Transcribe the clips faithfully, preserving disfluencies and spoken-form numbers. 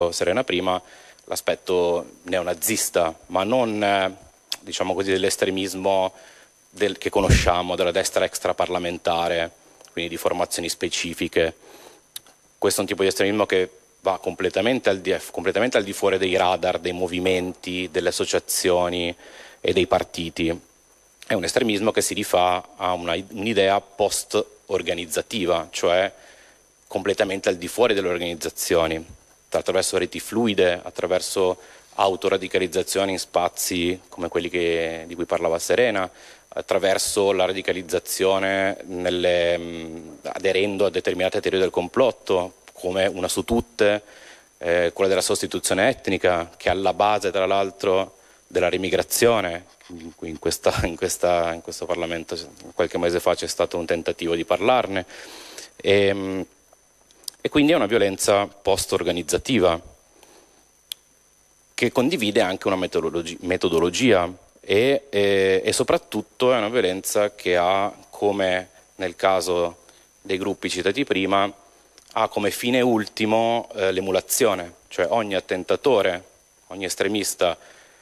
Serena prima, l'aspetto neonazista, ma non eh, diciamo così dell'estremismo del, che conosciamo, della destra extraparlamentare, quindi di formazioni specifiche. Questo è un tipo di estremismo che va completamente al di, completamente al di fuori dei radar, dei movimenti, delle associazioni e dei partiti. È un estremismo che si rifà a una, un'idea post-organizzativa, cioè completamente al di fuori delle organizzazioni, attraverso reti fluide, attraverso autoradicalizzazione in spazi come quelli che, di cui parlava Serena, attraverso la radicalizzazione nelle, mh, aderendo a determinate teorie del complotto, come una su tutte, eh, quella della sostituzione etnica, che è alla base tra l'altro della remigrazione. In, questa, in, questa, in questo Parlamento qualche mese fa c'è stato un tentativo di parlarne. E, mh, e quindi è una violenza post-organizzativa che condivide anche una metodologi- metodologia e, e, e soprattutto è una violenza che ha, come nel caso dei gruppi citati prima, ha come fine ultimo eh, l'emulazione, cioè ogni attentatore, ogni estremista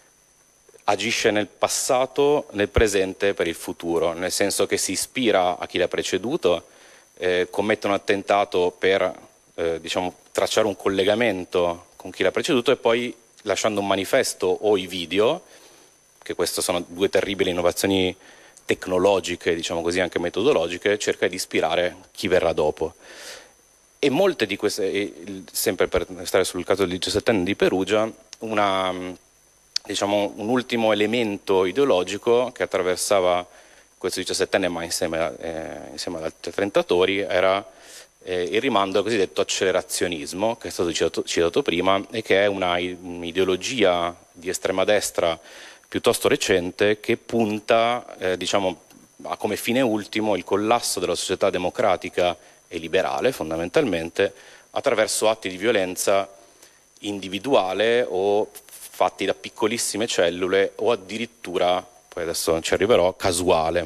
agisce nel passato, nel presente per il futuro, nel senso che si ispira a chi l'ha preceduto, eh, commette un attentato per eh, diciamo, tracciare un collegamento con chi l'ha preceduto e poi, lasciando un manifesto o i video, che queste sono due terribili innovazioni tecnologiche, diciamo così, anche metodologiche, cerca di ispirare chi verrà dopo. E molte di queste, sempre per stare sul caso del diciassettenne di Perugia, una, diciamo, un ultimo elemento ideologico che attraversava questo diciassettenne, ma insieme, eh, insieme ad altri attentatori, era eh, il rimando al cosiddetto accelerazionismo, che è stato citato, citato prima, e che è una, un'ideologia di estrema destra piuttosto recente che punta, eh, diciamo, a come fine ultimo il collasso della società democratica e liberale, fondamentalmente, attraverso atti di violenza individuale o fatti da piccolissime cellule o addirittura, poi adesso ci arriverò, casuale.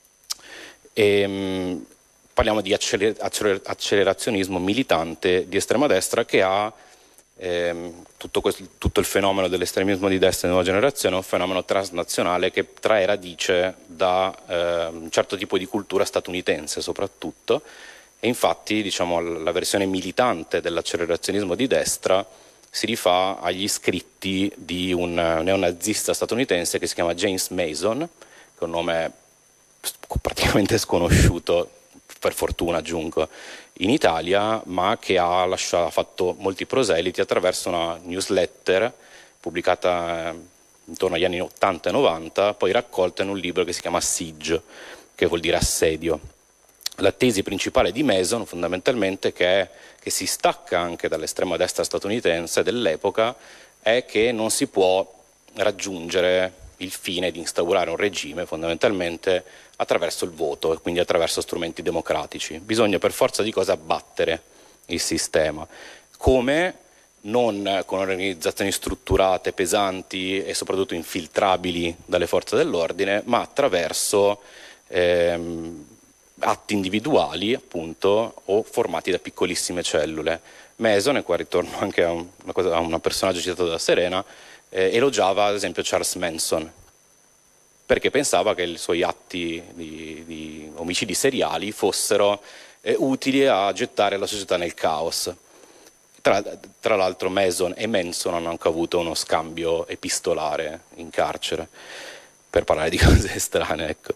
E, mh, parliamo di acceler- acceler- accelerazionismo militante di estrema destra che ha ehm, tutto, questo, tutto il fenomeno dell'estremismo di destra di nuova generazione, è un fenomeno transnazionale che trae radice da eh, un certo tipo di cultura statunitense soprattutto, e infatti diciamo, la versione militante dell'accelerazionismo di destra si rifà agli scritti di un neonazista statunitense che si chiama James Mason, che è un nome praticamente sconosciuto, per fortuna aggiungo, in Italia, ma che ha, lasciato, ha fatto molti proseliti attraverso una newsletter pubblicata intorno agli anni ottanta e novanta, poi raccolta in un libro che si chiama Siege, che vuol dire assedio. La tesi principale di Mason, fondamentalmente, che, è, che si stacca anche dall'estrema destra statunitense dell'epoca, è che non si può raggiungere il fine di instaurare un regime fondamentalmente attraverso il voto e quindi attraverso strumenti democratici. Bisogna per forza di cose abbattere il sistema. Come? Non con organizzazioni strutturate, pesanti e soprattutto infiltrabili dalle forze dell'ordine, ma attraverso ehm, atti individuali, appunto, o formati da piccolissime cellule. Mason, e qua ritorno anche a un, una cosa, a un personaggio citato da Serena, eh, elogiava ad esempio Charles Manson, perché pensava che i suoi atti di, di omicidi seriali fossero eh, utili a gettare la società nel caos. Tra, tra l'altro Mason e Manson hanno anche avuto uno scambio epistolare in carcere, per parlare di cose strane, ecco.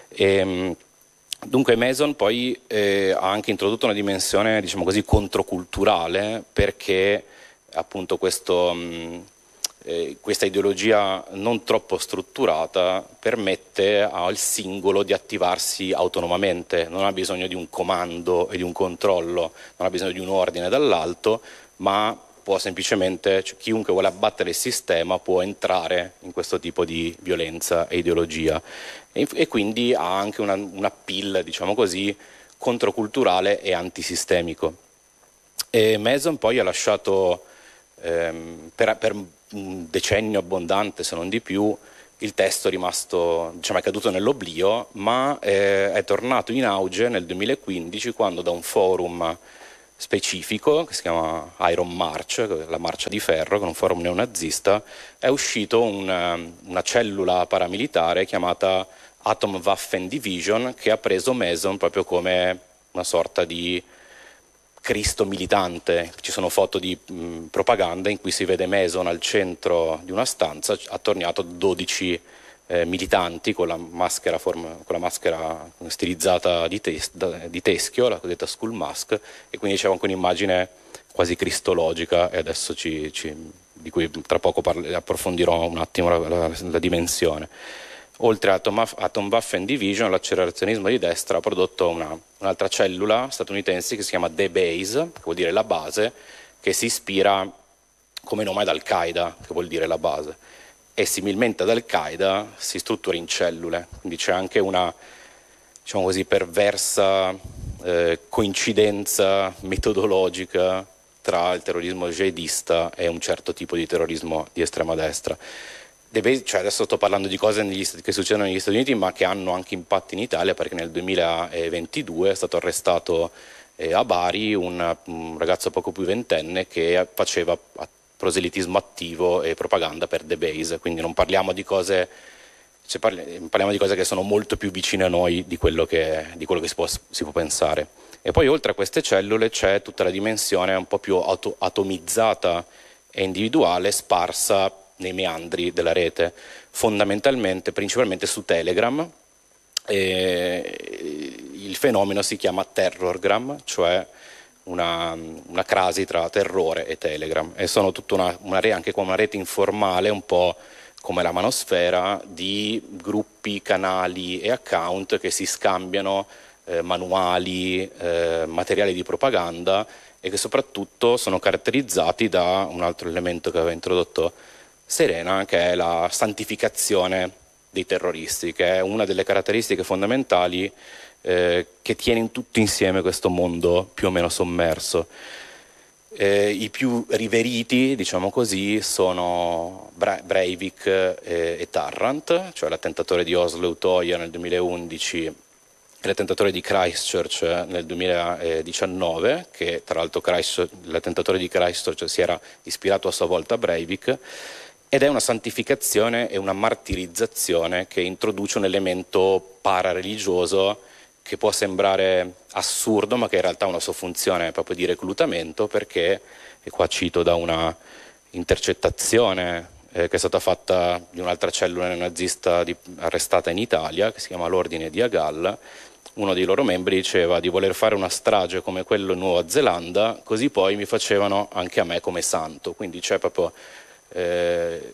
E, dunque Mason poi eh, ha anche introdotto una dimensione, diciamo così, controculturale, perché appunto questo, mh, eh, questa ideologia non troppo strutturata permette al singolo di attivarsi autonomamente, non ha bisogno di un comando e di un controllo, non ha bisogno di un ordine dall'alto, ma può semplicemente, cioè, chiunque vuole abbattere il sistema può entrare in questo tipo di violenza e ideologia. E, e quindi ha anche una, un appeal, diciamo così, controculturale e antisistemico. E Mason poi ha lasciato ehm, per, per un decennio abbondante, se non di più, il testo è rimasto, diciamo, è caduto nell'oblio, ma eh, è tornato in auge nel duemilaquindici quando da un forum specifico che si chiama Iron March, la marcia di ferro, con un forum neonazista, è uscito una, una cellula paramilitare chiamata Atomwaffen Division, che ha preso Mason proprio come una sorta di Cristo militante. Ci sono foto di mh, propaganda in cui si vede Mason al centro di una stanza attorniato a dodici eh, militanti con la maschera, form- con la maschera stilizzata di, tes- di teschio, la cosiddetta skull mask, e quindi c'è anche un'immagine quasi cristologica, e adesso ci, ci, di cui tra poco parli, approfondirò un attimo la, la, la dimensione. Oltre a Atomwaffen Division, l'accelerazionismo di destra ha prodotto una, un'altra cellula statunitense che si chiama The Base, che vuol dire la base, che si ispira come nome ad Al-Qaeda, che vuol dire la base, e similmente ad Al-Qaeda si struttura in cellule, quindi c'è anche una, diciamo così, perversa eh, coincidenza metodologica tra il terrorismo jihadista e un certo tipo di terrorismo di estrema destra. Deve, cioè adesso sto parlando di cose negli, che succedono negli Stati Uniti, ma che hanno anche impatti in Italia, perché nel duemilaventidue è stato arrestato eh, a Bari un, un ragazzo poco più ventenne che faceva proselitismo attivo e propaganda per The Base, quindi non parliamo di cose, cioè parli, parliamo di cose che sono molto più vicine a noi di quello che, di quello che si, può, si può pensare. E poi oltre a queste cellule c'è tutta la dimensione un po' più auto, atomizzata e individuale, sparsa nei meandri della rete, fondamentalmente, principalmente su Telegram. E il fenomeno si chiama terrorgram, cioè una, una crasi tra terrore e Telegram, e sono tutta una, una re, anche come una rete informale, un po' come la manosfera, di gruppi, canali e account che si scambiano eh, manuali, eh, materiali di propaganda, e che soprattutto sono caratterizzati da un altro elemento che aveva introdotto Serena, che è la santificazione dei terroristi, che è una delle caratteristiche fondamentali eh, che tiene in tutto insieme questo mondo più o meno sommerso. Eh, I più riveriti, diciamo così, sono Bra- Breivik eh, e Tarrant, cioè l'attentatore di Oslo Utøya nel duemilaundici e l'attentatore di Christchurch nel duemiladiciannove, che tra l'altro l'attentatore di Christchurch si era ispirato a sua volta a Breivik. Ed è una santificazione e una martirizzazione che introduce un elemento parareligioso che può sembrare assurdo, ma che in realtà ha una sua funzione proprio di reclutamento, perché, e qua cito da una intercettazione eh, che è stata fatta di un'altra cellula neonazista di, arrestata in Italia, che si chiama l'Ordine di Agal, uno dei loro membri diceva di voler fare una strage come quello in Nuova Zelanda, così poi mi facevano anche a me come santo. Quindi c'è proprio Eh,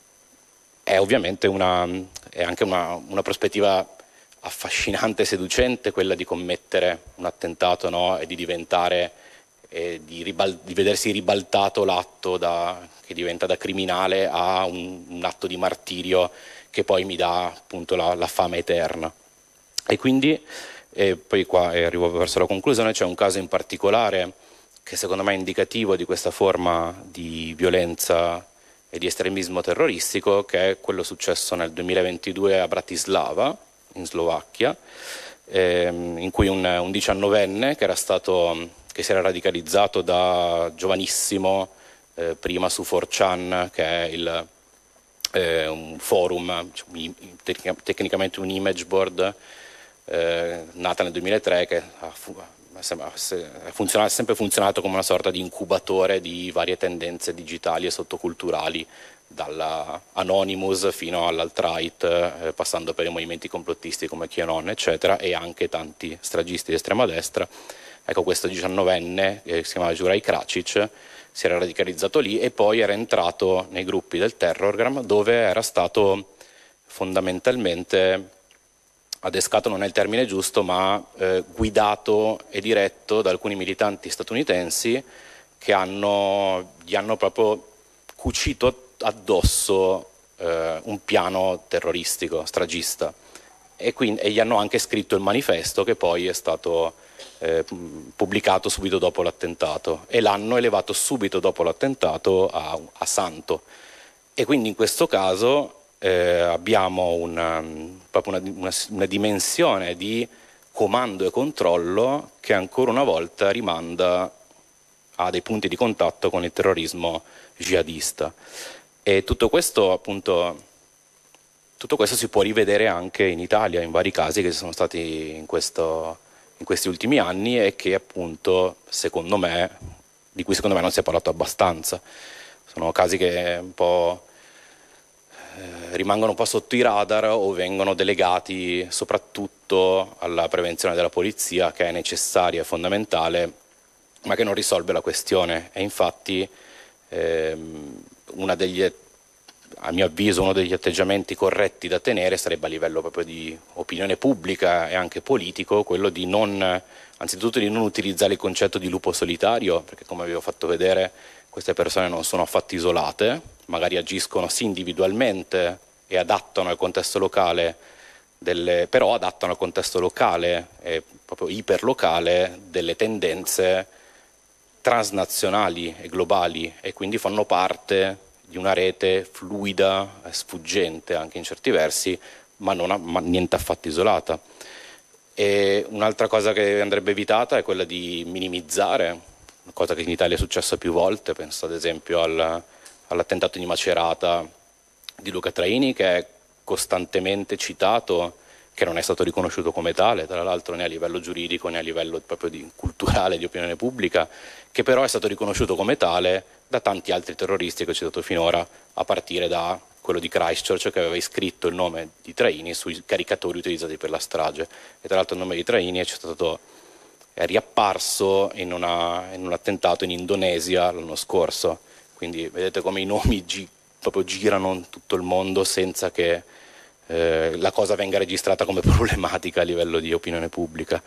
è ovviamente una, è anche una, una prospettiva affascinante e seducente, quella di commettere un attentato, no? E di diventare, e di, ribal- di vedersi ribaltato l'atto da, che diventa da criminale a un, un atto di martirio che poi mi dà appunto la, la fame eterna. E quindi, e poi qua arrivo verso la conclusione, c'è un caso in particolare che secondo me è indicativo di questa forma di violenza e di estremismo terroristico, che è quello successo nel duemilaventidue a Bratislava, in Slovacchia, ehm, in cui un, un diciannovenne che era stato, che si era radicalizzato da giovanissimo, eh, prima su four chan, che è il, eh, un forum, cioè, tec- tecnicamente un image board, eh, nata nel duemilatré, che ha, ha sempre funzionato come una sorta di incubatore di varie tendenze digitali e sottoculturali, dalla Anonymous fino all'alt-right, eh, passando per i movimenti complottisti come QAnon, eccetera, e anche tanti stragisti di estrema destra. Ecco, questo diciannovenne, che si chiamava Juraj Kračić, si era radicalizzato lì e poi era entrato nei gruppi del Terrorgram, dove era stato fondamentalmente adescato, non è il termine giusto, ma eh, guidato e diretto da alcuni militanti statunitensi che hanno, gli hanno proprio cucito addosso eh, un piano terroristico, stragista, e, quindi, e gli hanno anche scritto il manifesto, che poi è stato eh, pubblicato subito dopo l'attentato, e l'hanno elevato subito dopo l'attentato a, a santo. E quindi in questo caso eh, abbiamo una, proprio una, una, una dimensione di comando e controllo che ancora una volta rimanda ha dei punti di contatto con il terrorismo jihadista. E tutto questo, appunto, tutto questo si può rivedere anche in Italia, in vari casi che sono stati in, questo, in questi ultimi anni e che appunto, secondo me, di cui secondo me non si è parlato abbastanza. Sono casi che un po' eh, rimangono un po' sotto i radar o vengono delegati soprattutto alla prevenzione della polizia, che è necessaria e fondamentale, ma che non risolve la questione. E infatti ehm, una degli, a mio avviso uno degli atteggiamenti corretti da tenere sarebbe a livello proprio di opinione pubblica e anche politico quello di non, anzitutto di non utilizzare il concetto di lupo solitario, perché come vi ho fatto vedere queste persone non sono affatto isolate, magari agiscono sì individualmente e adattano al contesto locale, delle, però adattano al contesto locale e proprio iperlocale delle tendenze transnazionali e globali, e quindi fanno parte di una rete fluida, sfuggente anche in certi versi, ma, non, ma niente affatto isolata. E un'altra cosa che andrebbe evitata è quella di minimizzare, una cosa che in Italia è successa più volte, penso ad esempio al, all'attentato di Macerata di Luca Traini, che è costantemente citato, che non è stato riconosciuto come tale, tra l'altro né a livello giuridico né a livello proprio di, culturale, di opinione pubblica, che però è stato riconosciuto come tale da tanti altri terroristi che ho citato finora, a partire da quello di Christchurch, che aveva iscritto il nome di Traini sui caricatori utilizzati per la strage. E tra l'altro il nome di Traini è stato è riapparso in, una, in un attentato in Indonesia l'anno scorso. Quindi vedete come i nomi gi, proprio girano in tutto il mondo senza che eh, la cosa venga registrata come problematica a livello di opinione pubblica.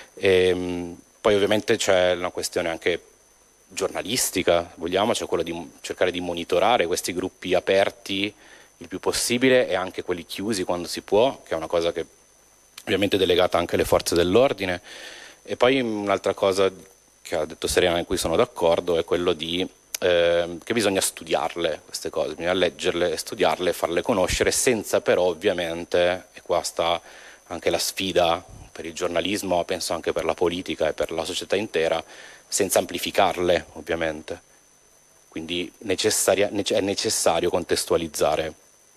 E, mh, poi ovviamente c'è una questione anche giornalistica, vogliamo, cioè quella di cercare di monitorare questi gruppi aperti il più possibile e anche quelli chiusi quando si può, che è una cosa che ovviamente è delegata anche alle forze dell'ordine. E poi un'altra cosa che ha detto Serena, in cui sono d'accordo, è quello di eh, che bisogna studiarle queste cose, bisogna leggerle e studiarle e farle conoscere, senza però ovviamente, e qua sta anche la sfida per il giornalismo, penso anche per la politica e per la società intera, senza amplificarle ovviamente. Quindi necessaria, è necessario contestualizzare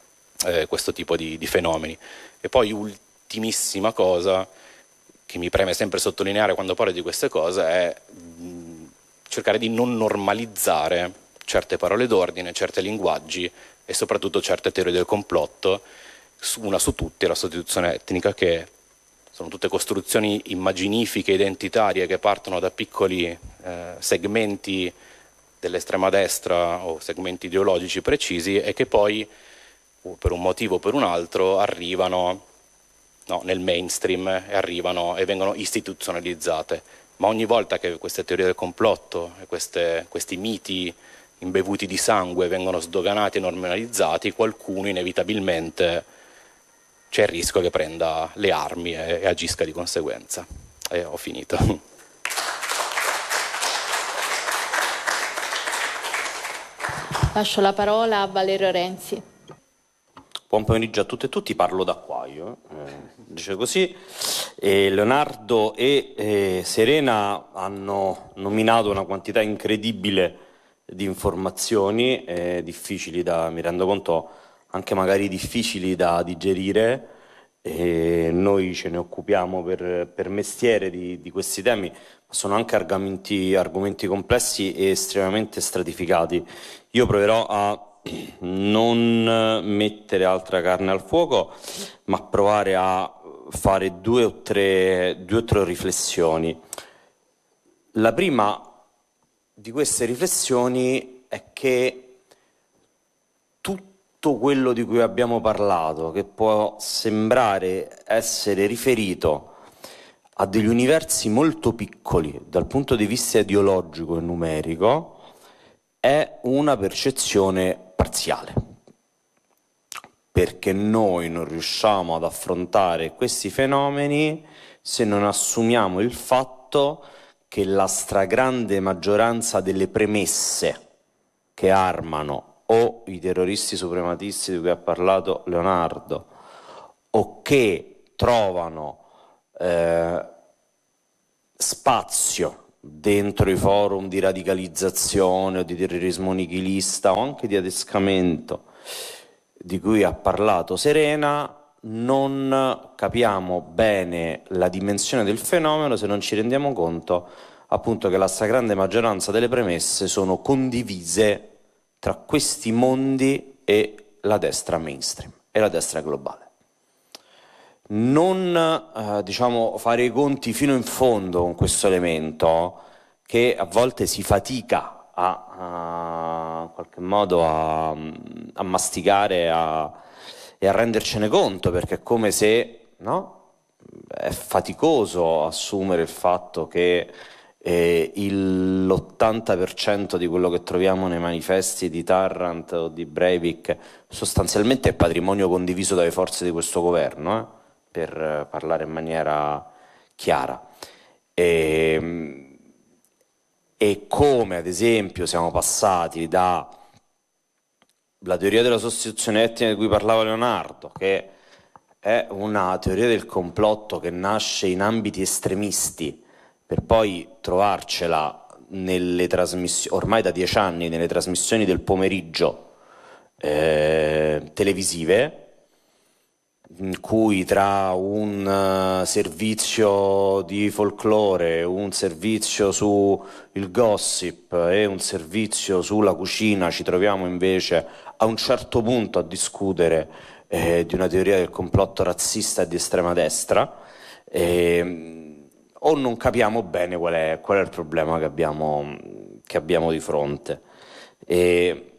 eh, questo tipo di, di fenomeni. E poi ultimissima cosa che mi preme sempre sottolineare quando parlo di queste cose è mh, cercare di non normalizzare certe parole d'ordine, certi linguaggi e soprattutto certe teorie del complotto, una su tutte la sostituzione etnica, che sono tutte costruzioni immaginifiche, identitarie, che partono da piccoli eh, segmenti dell'estrema destra o segmenti ideologici precisi e che poi, per un motivo o per un altro, arrivano no, nel mainstream e arrivano e vengono istituzionalizzate. Ma ogni volta che queste teorie del complotto e queste, questi miti imbevuti di sangue vengono sdoganati e normalizzati, qualcuno inevitabilmente c'è il rischio che prenda le armi e, e agisca di conseguenza. E ho finito. Lascio la parola a Valerio Renzi. Buon pomeriggio a tutte e tutti, parlo da qua io, eh, dice così. E Leonardo e eh, Serena hanno nominato una quantità incredibile di informazioni, eh, difficili da, mi rendo conto, anche magari difficili da digerire. E noi ce ne occupiamo per, per mestiere di, di questi temi, ma sono anche argomenti, argomenti complessi e estremamente stratificati. Io proverò a non mettere altra carne al fuoco, ma provare a fare due o tre, due o tre riflessioni. La prima di queste riflessioni è che tutto quello di cui abbiamo parlato, che può sembrare essere riferito a degli universi molto piccoli dal punto di vista ideologico e numerico, è una percezione parziale, perché noi non riusciamo ad affrontare questi fenomeni se non assumiamo il fatto che la stragrande maggioranza delle premesse che armano o i terroristi suprematisti di cui ha parlato Leonardo o che trovano eh, spazio dentro i forum di radicalizzazione o di terrorismo nichilista o anche di adescamento di cui ha parlato Serena, non capiamo bene la dimensione del fenomeno se non ci rendiamo conto appunto che la stragrande maggioranza delle premesse sono condivise tra questi mondi e la destra mainstream e la destra globale. Non eh, diciamo fare i conti fino in fondo con questo elemento che a volte si fatica a, a in qualche modo a, a masticare a, e a rendercene conto, perché è come se, no? È faticoso assumere il fatto che eh, il, l'ottanta per cento di quello che troviamo nei manifesti di Tarrant o di Breivik sostanzialmente è patrimonio condiviso dalle forze di questo governo, eh? Per parlare in maniera chiara. E, e come ad esempio siamo passati da la teoria della sostituzione etnica di cui parlava Leonardo, che è una teoria del complotto che nasce in ambiti estremisti, per poi trovarcela nelle trasmissioni, ormai da dieci anni, nelle trasmissioni del pomeriggio eh, televisive, in cui tra un uh, servizio di folklore, un servizio su il gossip e un servizio sulla cucina ci troviamo invece a un certo punto a discutere eh, di una teoria del complotto razzista e di estrema destra, eh, o non capiamo bene qual è, qual è il problema che abbiamo, che abbiamo di fronte. E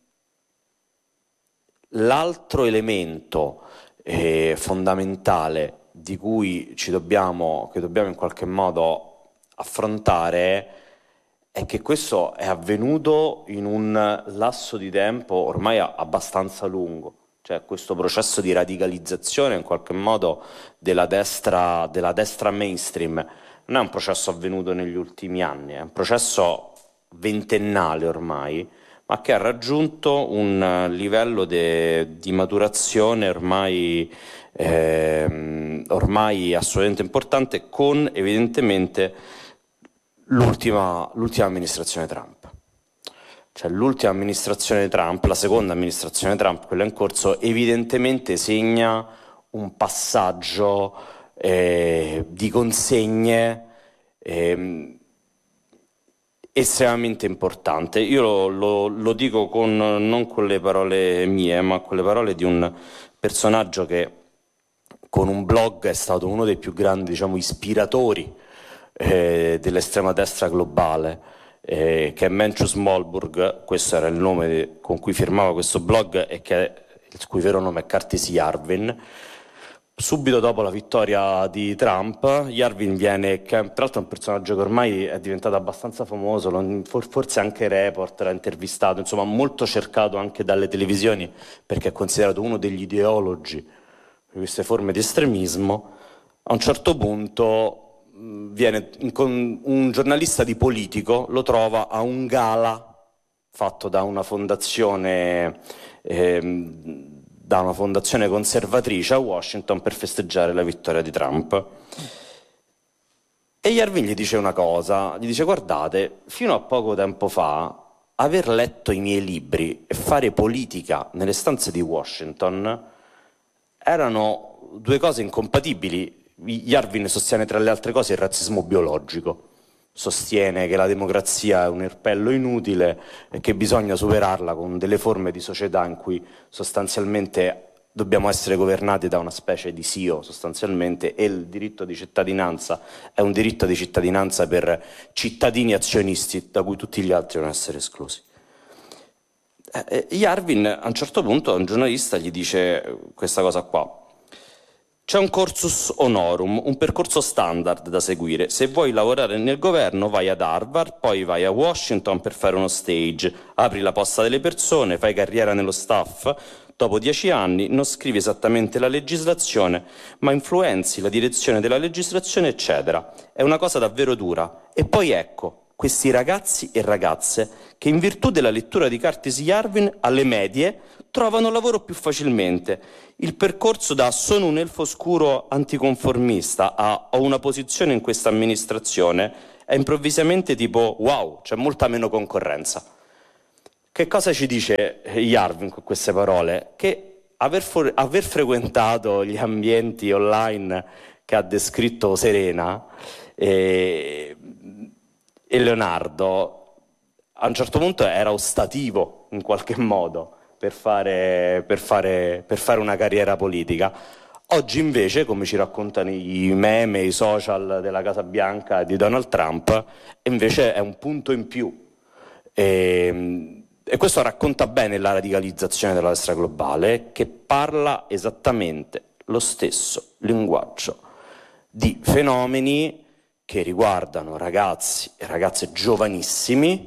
l'altro elemento eh, fondamentale di cui ci dobbiamo, che dobbiamo in qualche modo affrontare è che questo è avvenuto in un lasso di tempo ormai abbastanza lungo, cioè questo processo di radicalizzazione in qualche modo della destra, della destra mainstream non è un processo avvenuto negli ultimi anni, è un processo ventennale ormai, ma che ha raggiunto un livello de, di maturazione ormai, eh, ormai assolutamente importante, con evidentemente l'ultima, l'ultima amministrazione Trump. Cioè l'ultima amministrazione Trump, la seconda amministrazione Trump, quella in corso, evidentemente segna un passaggio eh, di consegne eh, estremamente importante. Io lo, lo, lo dico con, non con le parole mie, ma con le parole di un personaggio che con un blog è stato uno dei più grandi, diciamo, ispiratori eh, dell'estrema destra globale, eh, che è Mencius Molburg. Questo era il nome de, con cui firmava questo blog, e che, il cui vero nome è Curtis Yarvin. Subito dopo la vittoria di Trump, Yarvin viene, che tra l'altro è un personaggio che ormai è diventato abbastanza famoso, forse anche Report l'ha intervistato, insomma molto cercato anche dalle televisioni, perché è considerato uno degli ideologi di queste forme di estremismo. A un certo punto viene un giornalista di Politico, lo trova a un gala fatto da una fondazione eh, da una fondazione conservatrice a Washington per festeggiare la vittoria di Trump. E Yarvin gli dice una cosa, gli dice: guardate, fino a poco tempo fa aver letto i miei libri e fare politica nelle stanze di Washington erano due cose incompatibili. Yarvin sostiene tra le altre cose il razzismo biologico, sostiene che la democrazia è un erpello inutile e che bisogna superarla con delle forme di società in cui sostanzialmente dobbiamo essere governati da una specie di S I O sostanzialmente, e il diritto di cittadinanza è un diritto di cittadinanza per cittadini azionisti da cui tutti gli altri devono essere esclusi. Eh, Yarvin a un certo punto a un giornalista gli dice questa cosa qua: c'è un cursus honorum, un percorso standard da seguire. Se vuoi lavorare nel governo vai ad Harvard, poi vai a Washington per fare uno stage, apri la posta delle persone, fai carriera nello staff, dopo dieci anni non scrivi esattamente la legislazione, ma influenzi la direzione della legislazione, eccetera. È una cosa davvero dura. E poi ecco, questi ragazzi e ragazze che in virtù della lettura di Curtis Yarvin alle medie trovano lavoro più facilmente. Il percorso da sono un elfo scuro anticonformista a ho una posizione in questa amministrazione è improvvisamente tipo wow, c'è molta meno concorrenza. Che cosa ci dice Yarvin con queste parole? Che aver, for- aver frequentato gli ambienti online che ha descritto Serena e, e Leonardo a un certo punto era ostativo in qualche modo per fare, per fare, per fare una carriera politica. Oggi invece, come ci raccontano i meme, i social della Casa Bianca e di Donald Trump, invece è un punto in più. E, e questo racconta bene la radicalizzazione della destra globale, che parla esattamente lo stesso linguaggio di fenomeni che riguardano ragazzi e ragazze giovanissimi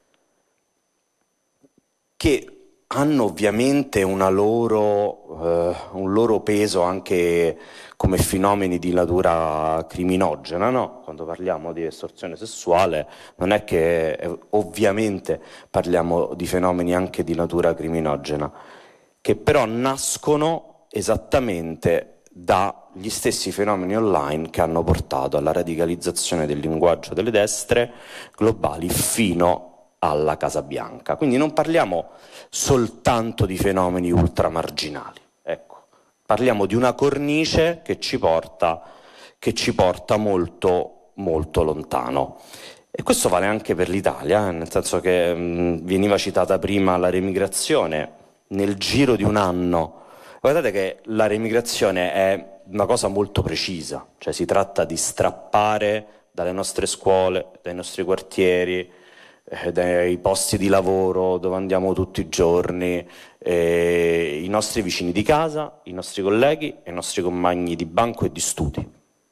che hanno ovviamente una loro, eh, un loro peso anche come fenomeni di natura criminogena, no? Quando parliamo di estorsione sessuale non è che eh, ovviamente parliamo di fenomeni anche di natura criminogena, che però nascono esattamente dagli stessi fenomeni online che hanno portato alla radicalizzazione del linguaggio delle destre globali fino alla Casa Bianca. Quindi non parliamo soltanto di fenomeni ultramarginali, ecco, parliamo di una cornice che ci porta, che ci porta molto, molto lontano. E questo vale anche per l'Italia, eh, nel senso che mh, veniva citata prima la remigrazione. Nel giro di un anno, guardate che la remigrazione è una cosa molto precisa, cioè si tratta di strappare dalle nostre scuole, dai nostri quartieri, eh, dai posti di lavoro dove andiamo tutti i giorni, eh, i nostri vicini di casa, i nostri colleghi e i nostri compagni di banco e di studi,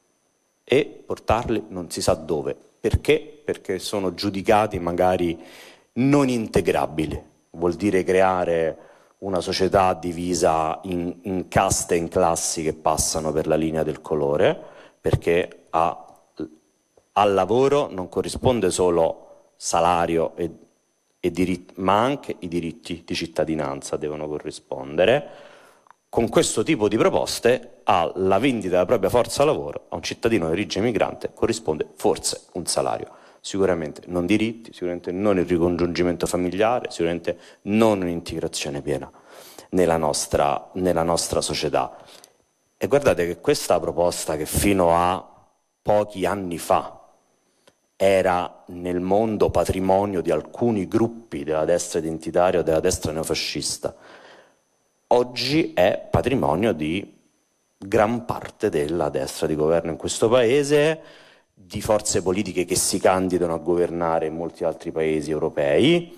e portarli non si sa dove. Perché? Perché sono giudicati magari non integrabili. Vuol dire creare una società divisa in, in caste e in classi che passano per la linea del colore, perché a, al lavoro non corrisponde solo salario e, e diritti, ma anche i diritti di cittadinanza devono corrispondere. Con questo tipo di proposte alla vendita della propria forza lavoro a un cittadino di origine migrante corrisponde forse un salario, sicuramente non diritti, sicuramente non il ricongiungimento familiare, sicuramente non un'integrazione piena nella nostra, nella nostra società. E guardate che questa proposta, che fino a pochi anni fa era nel mondo patrimonio di alcuni gruppi della destra identitaria o della destra neofascista, oggi è patrimonio di gran parte della destra di governo in questo paese, di forze politiche che si candidano a governare in molti altri paesi europei,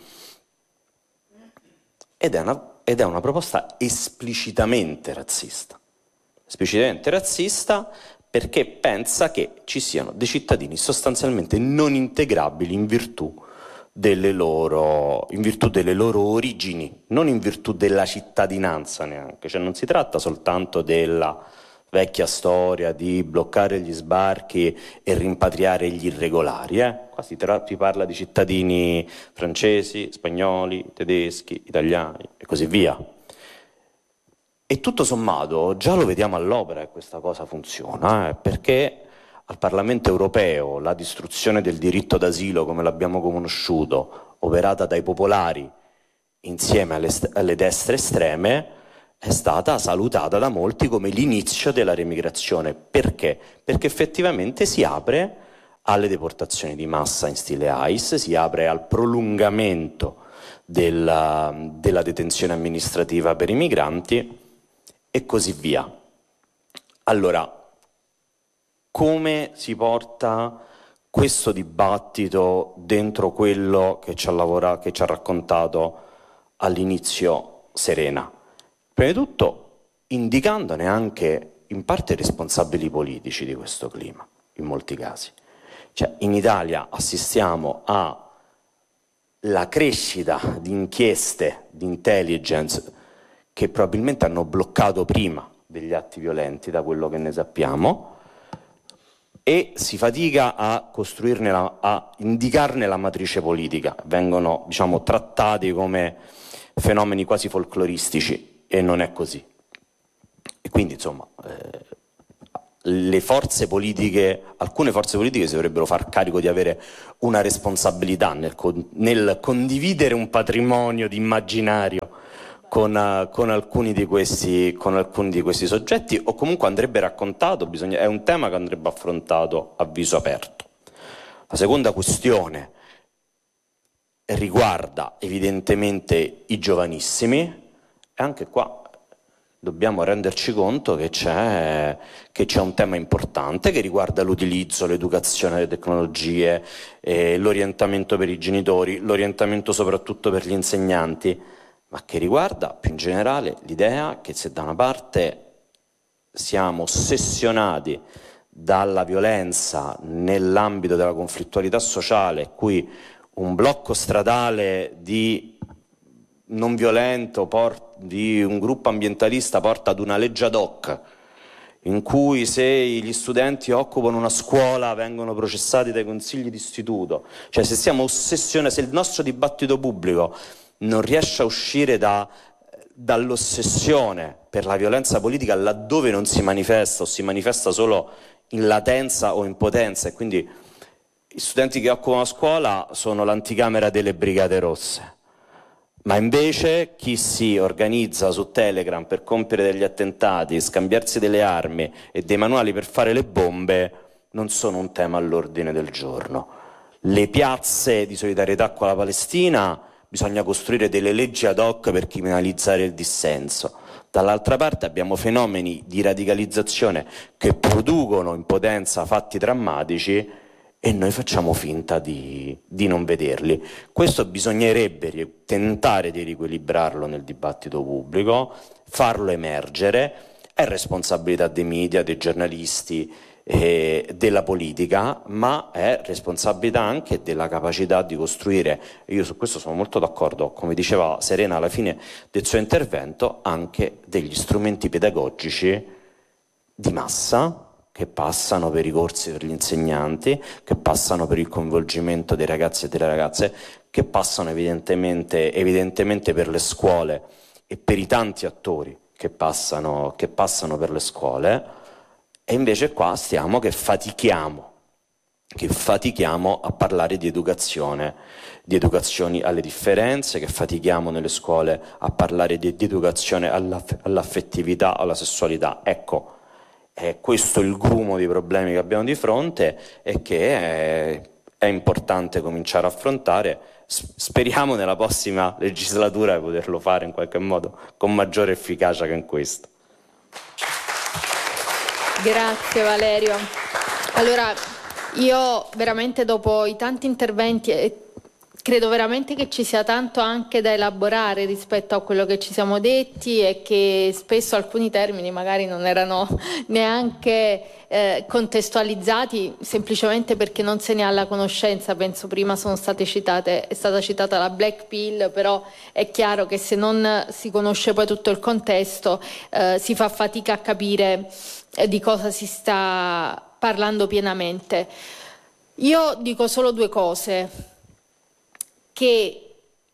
ed è una, ed è una proposta esplicitamente razzista. Esplicitamente razzista perché pensa che ci siano dei cittadini sostanzialmente non integrabili in virtù delle loro, in virtù delle loro origini, non in virtù della cittadinanza neanche. Cioè non si tratta soltanto della vecchia storia di bloccare gli sbarchi e rimpatriare gli irregolari, eh? Qua si, tra- si parla di cittadini francesi, spagnoli, tedeschi, italiani e così via. E tutto sommato già lo vediamo all'opera che questa cosa funziona, eh? Perché al Parlamento europeo la distruzione del diritto d'asilo, come l'abbiamo conosciuto, operata dai popolari insieme alle, st- alle destre estreme, è stata salutata da molti come l'inizio della remigrazione. Perché? Perché effettivamente si apre alle deportazioni di massa in stile I C E, si apre al prolungamento della, della detenzione amministrativa per i migranti e così via. Allora, come si porta questo dibattito dentro quello che ci ha lavorato, che ci ha raccontato all'inizio Serena? Prima di tutto indicandone anche in parte i responsabili politici di questo clima, in molti casi. Cioè, in Italia assistiamo alla crescita di inchieste di intelligence che probabilmente hanno bloccato prima degli atti violenti, da quello che ne sappiamo, e si fatica a costruirne, la, a indicarne la matrice politica. Vengono, diciamo, trattati come fenomeni quasi folcloristici, e non è così. E quindi, insomma, eh, le forze politiche, alcune forze politiche si dovrebbero far carico di avere una responsabilità nel, nel condividere un patrimonio di immaginario con, uh, con, alcuni di questi, con alcuni di questi soggetti, o comunque andrebbe raccontato, bisogna, è un tema che andrebbe affrontato a viso aperto. La seconda questione riguarda evidentemente i giovanissimi, e anche qua dobbiamo renderci conto che c'è, che c'è un tema importante che riguarda l'utilizzo, l'educazione alle tecnologie, eh, l'orientamento per i genitori, l'orientamento soprattutto per gli insegnanti, ma che riguarda più in generale l'idea che se da una parte siamo ossessionati dalla violenza nell'ambito della conflittualità sociale, qui un blocco stradale di non violento di un gruppo ambientalista porta ad una legge ad hoc in cui se gli studenti occupano una scuola vengono processati dai consigli d'istituto, cioè se siamo ossessionati, se il nostro dibattito pubblico non riesce a uscire da, dall'ossessione per la violenza politica laddove non si manifesta o si manifesta solo in latenza o in potenza, e quindi gli studenti che occupano la scuola sono l'anticamera delle Brigate Rosse. Ma invece chi si organizza su Telegram per compiere degli attentati, scambiarsi delle armi e dei manuali per fare le bombe non sono un tema all'ordine del giorno. Le piazze di solidarietà con la Palestina, bisogna costruire delle leggi ad hoc per criminalizzare il dissenso. Dall'altra parte abbiamo fenomeni di radicalizzazione che producono in potenza fatti drammatici e noi facciamo finta di, di non vederli. Questo bisognerebbe tentare di riequilibrarlo nel dibattito pubblico, farlo emergere, è responsabilità dei media, dei giornalisti, eh, della politica, ma è responsabilità anche della capacità di costruire, io su questo sono molto d'accordo, come diceva Serena alla fine del suo intervento, anche degli strumenti pedagogici di massa, che passano per i corsi per gli insegnanti, che passano per il coinvolgimento dei ragazzi e delle ragazze, che passano evidentemente, evidentemente per le scuole e per i tanti attori che passano, che passano per le scuole, e invece qua stiamo che fatichiamo, che fatichiamo a parlare di educazione, di educazioni alle differenze, che fatichiamo nelle scuole a parlare di, di educazione all'aff- all'affettività, alla sessualità. Ecco, è questo il grumo di problemi che abbiamo di fronte e che è, è importante cominciare a affrontare. Speriamo nella prossima legislatura di poterlo fare in qualche modo con maggiore efficacia che in questo. Grazie Valerio. Allora, io veramente dopo i tanti interventi e credo veramente che ci sia tanto anche da elaborare rispetto a quello che ci siamo detti e che spesso alcuni termini magari non erano neanche eh, contestualizzati semplicemente perché non se ne ha la conoscenza. Penso prima sono state citate, è stata citata la Black Pill, però è chiaro che se non si conosce poi tutto il contesto eh, si fa fatica a capire eh, di cosa si sta parlando pienamente. Io dico solo due cose. Che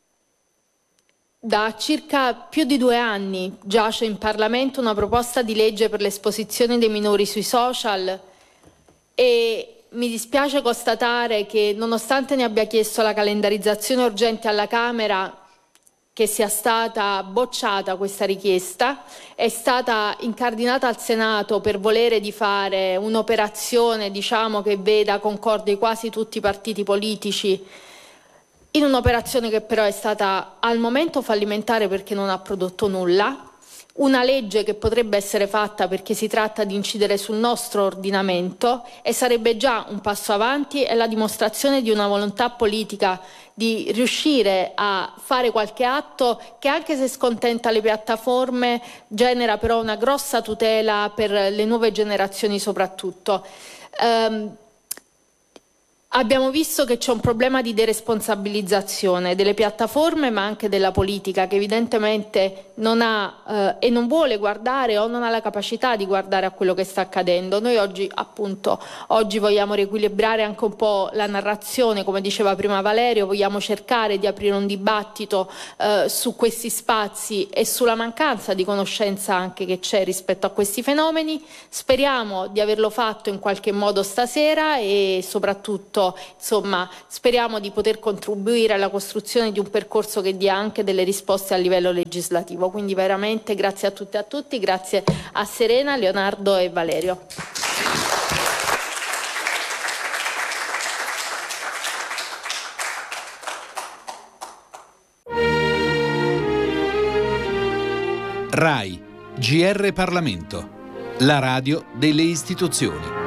da circa più di due anni giace in Parlamento una proposta di legge per l'esposizione dei minori sui social e mi dispiace constatare che nonostante ne abbia chiesto la calendarizzazione urgente alla Camera, che sia stata bocciata questa richiesta, è stata incardinata al Senato per volere di fare un'operazione, diciamo, che veda concordi quasi tutti i partiti politici, in un'operazione che però è stata al momento fallimentare perché non ha prodotto nulla, una legge che potrebbe essere fatta perché si tratta di incidere sul nostro ordinamento e sarebbe già un passo avanti e la dimostrazione di una volontà politica di riuscire a fare qualche atto che, anche se scontenta le piattaforme, genera però una grossa tutela per le nuove generazioni soprattutto. Um, Abbiamo visto che c'è un problema di deresponsabilizzazione delle piattaforme, ma anche della politica, che evidentemente non ha eh, e non vuole guardare o non ha la capacità di guardare a quello che sta accadendo. Noi oggi, appunto, oggi vogliamo riequilibrare anche un po' la narrazione, come diceva prima Valerio, vogliamo cercare di aprire un dibattito eh, su questi spazi e sulla mancanza di conoscenza anche che c'è rispetto a questi fenomeni. Speriamo di averlo fatto in qualche modo stasera e soprattutto insomma, speriamo di poter contribuire alla costruzione di un percorso che dia anche delle risposte a livello legislativo. Quindi veramente grazie a tutte e a tutti, grazie a Serena, Leonardo e Valerio. RAI, G R Parlamento, la radio delle istituzioni.